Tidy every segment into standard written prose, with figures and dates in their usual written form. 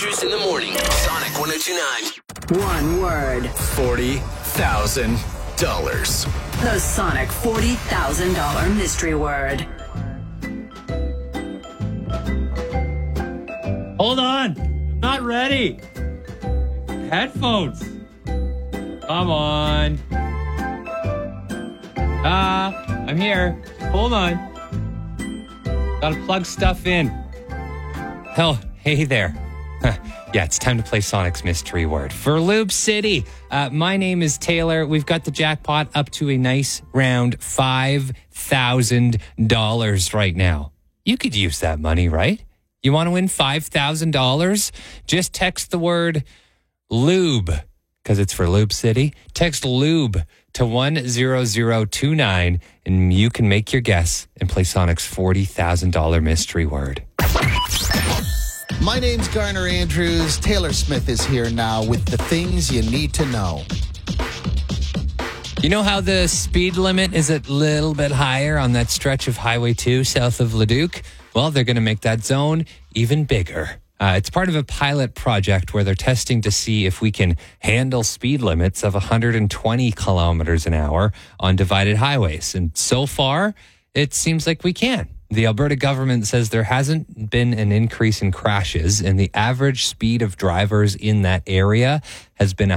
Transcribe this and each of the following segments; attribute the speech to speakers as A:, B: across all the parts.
A: Andrews in the morning. Sonic 102.9.
B: One word.
C: $40,000.
B: The Sonic $40,000 mystery word.
D: Hold on. I'm not ready. Headphones. Come on. I'm here. Hold on. Gotta plug stuff in. Oh, hey there. Yeah, it's time to play Sonic's mystery word. For Lube City, my name is Taylor. We've got the jackpot up to a nice round $5,000 right now. You could use that money, right? You want to win $5,000? Just text the word lube, because it's for Lube City. Text lube to 10029, and you can make your guess and play Sonic's $40,000 mystery word.
E: My name's Garner Andrews. Taylor Smith is here now with the things you need to know.
D: You know how the speed limit is a little bit higher on that stretch of Highway 2 south of Leduc? Well, they're going to make that zone even bigger. It's part of a pilot project where they're testing to see if we can handle speed limits of 120 kilometers an hour on divided highways. And so far, it seems like we can. The Alberta government says there hasn't been an increase in crashes, and the average speed of drivers in that area has been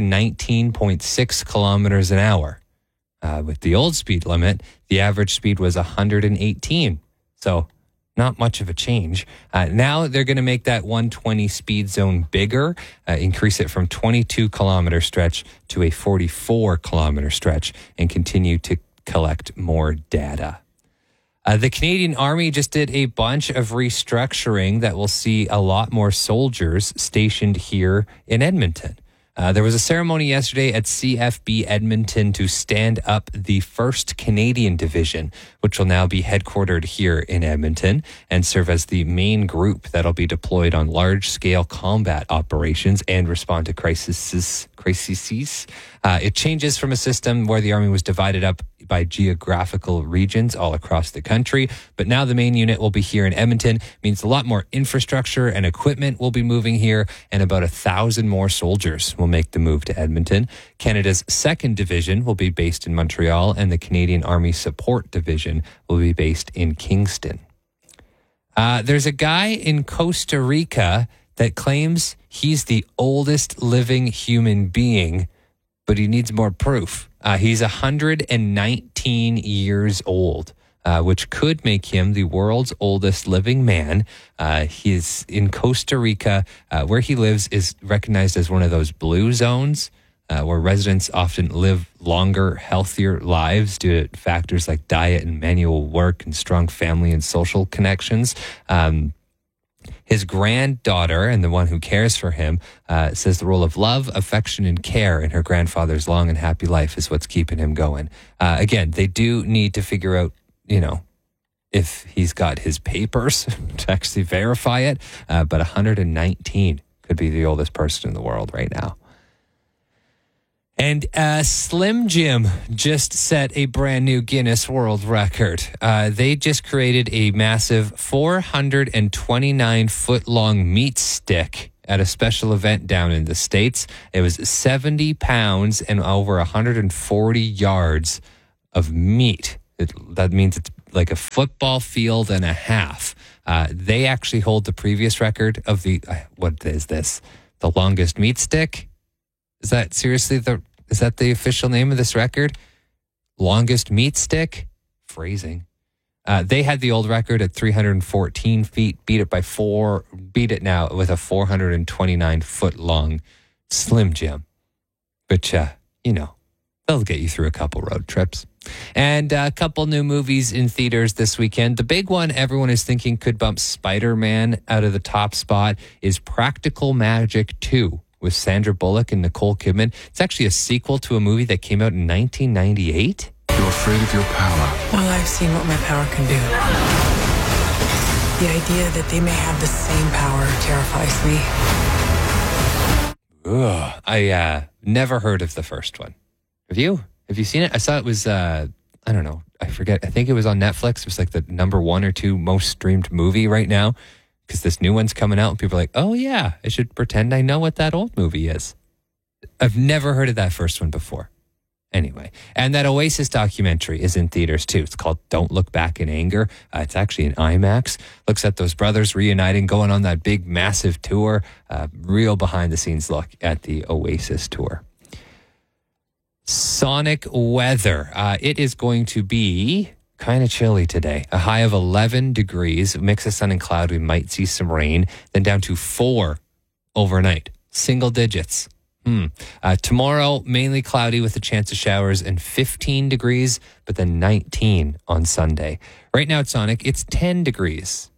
D: 119.6 kilometers an hour. With the old speed limit, the average speed was 118. So not much of a change. Now they're going to make that 120 speed zone bigger, increase it from 22 kilometer stretch to a 44 kilometer stretch, and continue to collect more data. The Canadian Army just did a bunch of restructuring that will see a lot more soldiers stationed here in Edmonton. There was a ceremony yesterday at CFB Edmonton to stand up the 1st Canadian Division, which will now be headquartered here in Edmonton and serve as the main group that'll be deployed on large-scale combat operations and respond to crises. It changes from a system where the Army was divided up by geographical regions all across the country. But now the main unit will be here in Edmonton. Means a lot more infrastructure and equipment will be moving here, and about 1,000 more soldiers will make the move to Edmonton. Canada's 2nd Division will be based in Montreal, and the Canadian Army Support Division will be based in Kingston. There's a guy in Costa Rica that claims he's the oldest living human being, but he needs more proof. He's 119 years old, which could make him the world's oldest living man. He's in Costa Rica. Where he lives is recognized as one of those blue zones, where residents often live longer, healthier lives due to factors like diet and manual work and strong family and social connections. His granddaughter, and the one who cares for him, says the role of love, affection, and care in her grandfather's long and happy life is what's keeping him going. Again, they do need to figure out, if he's got his papers to actually verify it. But 119 could be the oldest person in the world right now. And Slim Jim just set a brand new Guinness World Record. They just created a massive 429-foot-long meat stick at a special event down in the States. It was 70 pounds and over 140 yards of meat. That means it's like a football field and a half. They actually hold the previous record of the, what is this? The longest meat stick? Is that seriously is that the official name of this record? Longest meat stick? Phrasing. They had the old record at 314 feet, beat it now with a 429-foot-long Slim Jim. Which, they'll get you through a couple road trips. And a couple new movies in theaters this weekend. The big one everyone is thinking could bump Spider-Man out of the top spot is Practical Magic 2. With Sandra Bullock and Nicole Kidman. It's actually a sequel to a movie that came out in 1998.
C: You're afraid of your power.
F: Well, I've seen what my power can do. The idea that they may have the same power terrifies me.
D: Ugh, I never heard of the first one. Have you? Have you seen it? I saw it was, I don't know. I forget. I think it was on Netflix. It was like the number 1 or 2 most streamed movie right now. because this new one's coming out and people are like, oh yeah, I should pretend I know what that old movie is. I've never heard of that first one before. Anyway, and that Oasis documentary is in theaters too. It's called Don't Look Back in Anger. It's actually in IMAX. Looks at those brothers reuniting, going on that big, massive tour. Real behind-the-scenes look at the Oasis tour. Sonic weather. It is going to be kind of chilly today. A high of 11 degrees, a mix of sun and cloud. We might see some rain. Then down to 4 overnight. Single digits. Tomorrow, mainly cloudy with a chance of showers and 15 degrees, but then 19 on Sunday. Right now at Sonic, it's 10 degrees.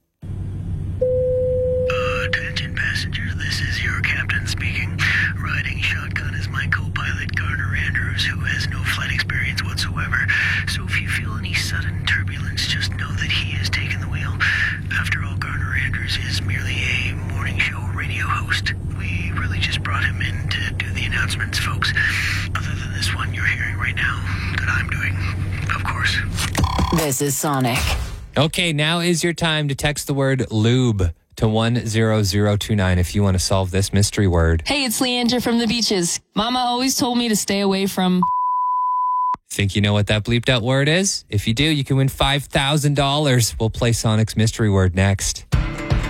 G: Attention passengers, this is your captain speaking. Riding shotgun is my co-pilot Garner Andrews, who has no flight experience whatsoever. So if you feel any sudden turbulence, just know that he has taken the wheel. After all, Garner Andrews is merely a morning show radio host. We really just brought him in to do the announcements, folks. Other than this one you're hearing right now, that I'm doing, of course.
B: This is Sonic.
D: Okay, now is your time to text the word lube to 10029 if you want to solve this mystery word.
H: Hey, it's Leandra from the beaches. Mama always told me to stay away from...
D: Think you know what that bleeped out word is? If you do, you can win $5,000. We'll play Sonic's mystery word next.